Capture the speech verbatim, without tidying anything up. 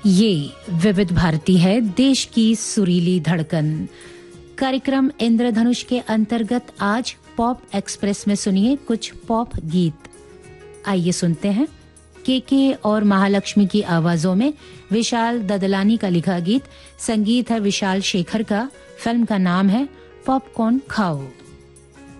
ये विविध भारती है, देश की सुरीली धड़कन। कार्यक्रम इंद्रधनुष के अंतर्गत आज पॉप एक्सप्रेस में सुनिए कुछ पॉप गीत। आइए सुनते हैं के के और महालक्ष्मी की आवाजों में विशाल ददलानी का लिखा गीत। संगीत है विशाल शेखर का। फिल्म का नाम है पॉपकॉर्न खाओ।